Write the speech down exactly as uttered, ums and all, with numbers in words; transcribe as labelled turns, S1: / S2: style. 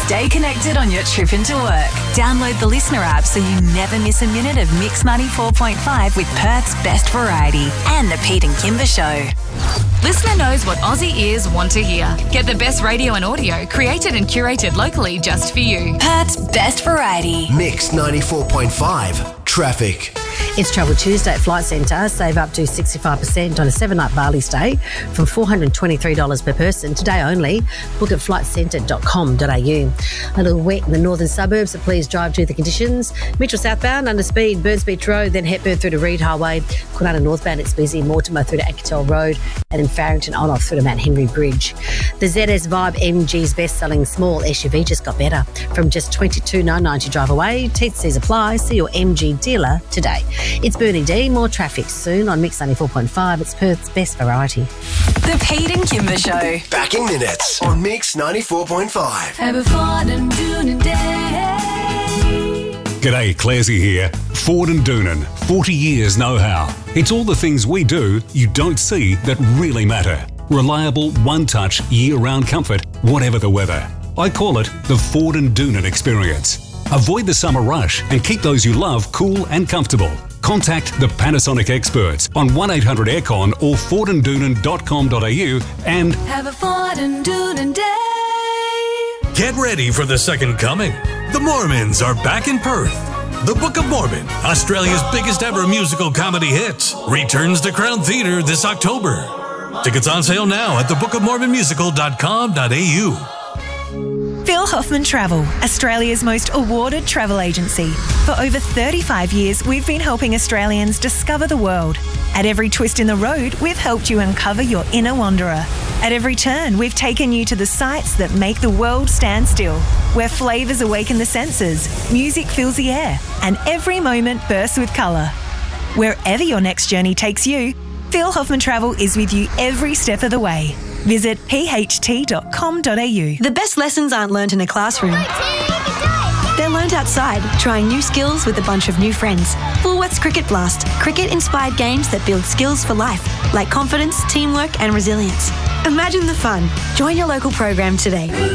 S1: Stay connected on your trip into work. Download the Listener app so you never miss a minute of Mix ninety-four point five with Perth's best variety and the Pete and Kimber Show. Listener knows what Aussie ears want to hear. Get the best radio and audio created and curated locally just for you. Perth's best variety.
S2: Mix ninety-four point five. Traffic.
S3: It's Travel Tuesday at Flight Centre. Save up to sixty-five percent on a seven-night Bali stay from four hundred twenty-three dollars per person. Today only. Book at flight centre dot com dot a u. A little wet in the northern suburbs, so please drive to the conditions. Mitchell southbound, under speed, Burns Beach Road, then Hepburn through to Reed Highway. Kwinana northbound, it's busy. Mortimer through to Anketel Road, and in Farrington on off through to Mount Henry Bridge. The Z S Vibe M G's best-selling small S U V just got better. From just twenty-two thousand nine hundred ninety drive away. T Cs apply. See your M G dealer today. It's Bernie D. More traffic soon on Mix ninety-four point five. It's Perth's best variety.
S1: The Pete and Kimber Show.
S2: Back in minutes on Mix ninety-four point five.
S1: Have a Ford and Doonan day.
S4: G'day, Clarsey here. Ford and Doonan, forty years know-how. It's all the things we do you don't see that really matter. Reliable, one-touch, year-round comfort, whatever the weather. I call it the Ford and Doonan experience. Avoid the summer rush and keep those you love cool and comfortable. Contact the Panasonic experts on one eight hundred aircon or ford and doonan dot com dot a u and
S1: have a Ford and Doonan day.
S5: Get ready for the second coming. The Mormons are back in Perth. The Book of Mormon, Australia's biggest ever musical comedy hit, returns to Crown Theatre this October. Tickets on sale now at the book of mormon musical dot com dot a u.
S6: Phil Hoffman Travel, Australia's most awarded travel agency. For over thirty-five years, we've been helping Australians discover the world. At every twist in the road, we've helped you uncover your inner wanderer. At every turn, we've taken you to the sights that make the world stand still, where flavours awaken the senses, music fills the air, and every moment bursts with colour. Wherever your next journey takes you, Phil Hoffman Travel is with you every step of the way. Visit p h t dot com dot a u.
S7: The best lessons aren't learnt in a classroom. They're learnt outside, trying new skills with a bunch of new friends. Woolworths Cricket Blast. Cricket-inspired games that build skills for life, like confidence, teamwork and resilience. Imagine the fun. Join your local program today.